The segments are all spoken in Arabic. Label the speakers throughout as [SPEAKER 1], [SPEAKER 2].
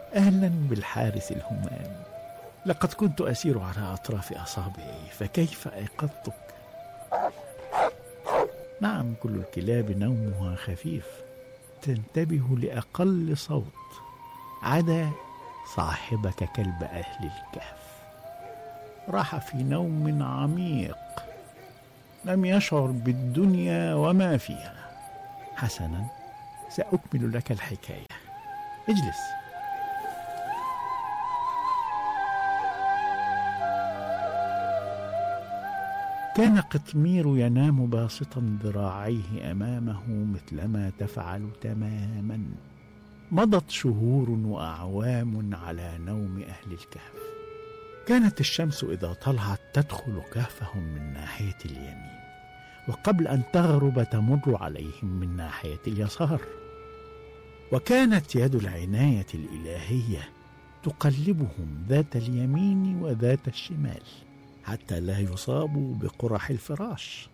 [SPEAKER 1] أهلا بالحارس الهمام. لقد كنت أسير على أطراف أصابعي، فكيف أيقظتك؟ نعم، كل الكلاب نومها خفيف، تنتبه لأقل صوت، عدا صاحبك كلب أهل الكهف. راح في نوم عميق، لم يشعر بالدنيا وما فيها. حسنا، سأكمل لك الحكاية. اجلس. كان قطمير ينام باسطا ذراعيه أمامه مثلما تفعل تماما. مضت شهور وأعوام على نوم أهل الكهف. كانت الشمس إذا طلعت تدخل كهفهم من ناحية اليمين، وقبل أن تغرب تمر عليهم من ناحية اليسار. وكانت يد العناية الإلهية تقلبهم ذات اليمين وذات الشمال حتى لا يصابوا بقرح الفراش.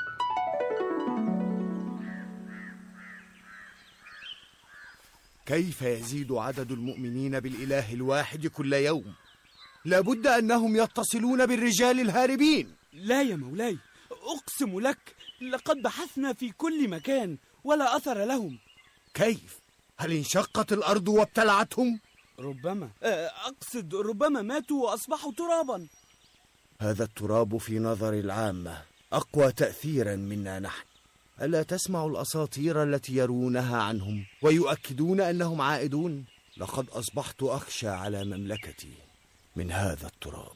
[SPEAKER 2] كيف يزيد عدد المؤمنين بالإله الواحد كل يوم؟ لابد أنهم يتصلون بالرجال الهاربين.
[SPEAKER 3] لا يا مولاي، أقسم لك لقد بحثنا في كل مكان ولا أثر لهم.
[SPEAKER 2] كيف؟ هل انشقت الأرض وابتلعتهم؟
[SPEAKER 3] ربما، أقصد ربما ماتوا وأصبحوا ترابا.
[SPEAKER 2] هذا التراب في نظر العامة أقوى تأثيرا منا نحن. ألا تسمع الأساطير التي يرونها عنهم ويؤكدون أنهم عائدون؟ لقد أصبحت أخشى على مملكتي من هذا التراب.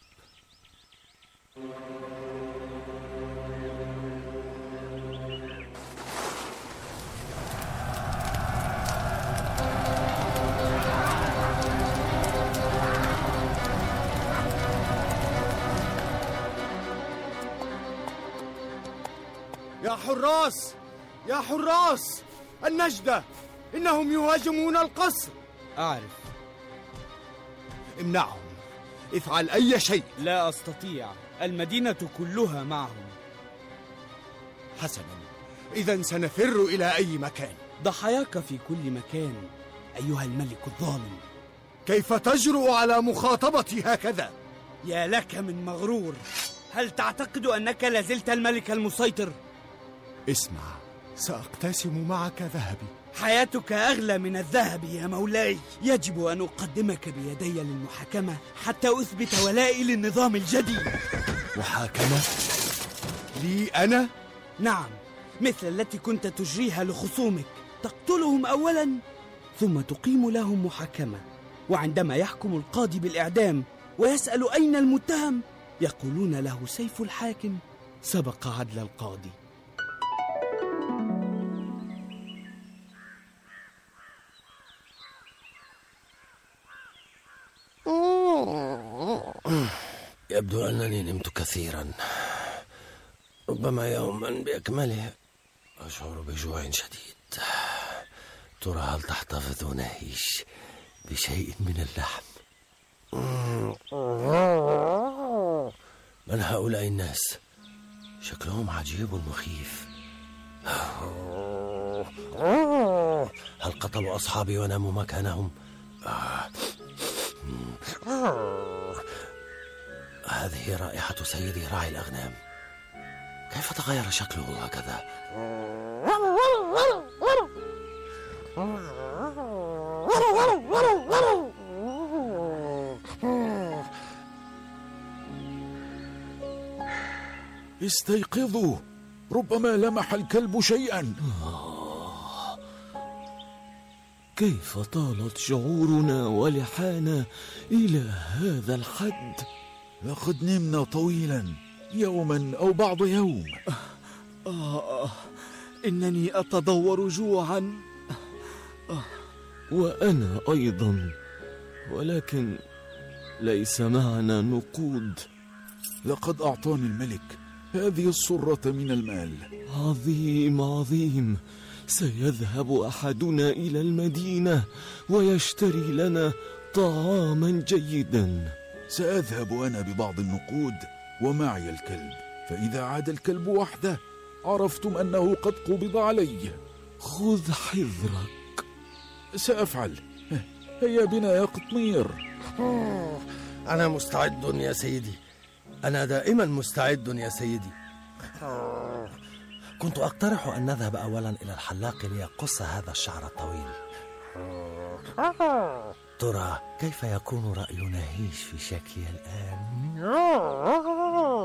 [SPEAKER 2] يا حراس، يا حراس، النجدة، إنهم يهاجمون القصر.
[SPEAKER 3] أعرف.
[SPEAKER 2] امنعهم، افعل أي شيء.
[SPEAKER 3] لا أستطيع، المدينة كلها معهم.
[SPEAKER 2] حسنا، إذن سنفر إلى أي مكان.
[SPEAKER 3] ضحاياك في كل مكان أيها الملك الظالم.
[SPEAKER 2] كيف تجرؤ على مخاطبتي هكذا؟
[SPEAKER 3] يا لك من مغرور، هل تعتقد أنك لازلت الملك المسيطر؟
[SPEAKER 2] اسمع، سأقتسم معك ذهبي.
[SPEAKER 3] حياتك أغلى من الذهب يا مولاي. يجب أن أقدمك بيدي للمحاكمة حتى أثبت ولائي للنظام الجديد.
[SPEAKER 2] محاكمة؟ لي أنا؟
[SPEAKER 3] نعم، مثل التي كنت تجريها لخصومك. تقتلهم أولا ثم تقيم لهم محاكمة، وعندما يحكم القاضي بالإعدام ويسأل أين المتهم يقولون له سيف الحاكم سبق عدل القاضي.
[SPEAKER 4] يبدو أنني نمت كثيرا، ربما يوما بأكمله. أشعر بجوع شديد. ترى هل تحتفظ نهيش بشيء من اللحم؟ من هؤلاء الناس؟ شكلهم عجيب مخيف. هل قتلوا أصحابي وناموا مكانهم؟ هذه رائحة سيدي راعي الأغنام. كيف تغير شكله هكذا؟
[SPEAKER 5] استيقظوا، ربما لمح الكلب شيئا.
[SPEAKER 4] كيف طالت شعورنا ولحانا إلى هذا الحد؟
[SPEAKER 5] لقد نمنا طويلا، يوما أو بعض يوم.
[SPEAKER 3] إنني أتضور جوعا.
[SPEAKER 4] وأنا أيضا، ولكن ليس معنا نقود.
[SPEAKER 5] لقد أعطاني الملك هذه الصرة من المال.
[SPEAKER 4] عظيم عظيم. سيذهب أحدنا إلى المدينة ويشتري لنا طعاما جيدا.
[SPEAKER 5] سأذهب أنا ببعض النقود ومعي الكلب، فإذا عاد الكلب وحده عرفتم أنه قد قبض عليه.
[SPEAKER 4] خذ حذرك.
[SPEAKER 5] سأفعل. هيا بنا يا قطمير.
[SPEAKER 6] أنا مستعد يا سيدي، أنا دائما مستعد يا سيدي.
[SPEAKER 4] كنت أقترح أن نذهب أولا إلى الحلاق ليقص هذا الشعر الطويل. ترى كيف يكون رأي نهيش في شكلي الآن؟